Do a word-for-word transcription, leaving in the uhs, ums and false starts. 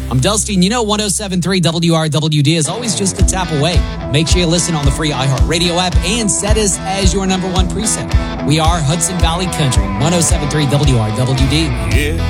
I'm Dustin. You know, one oh seven point three W R W D is always just a tap away. Make sure you listen on the free iHeartRadio app and set us as your number one preset. We are Hudson Valley Country, one oh seven point three W R W D. Yeah.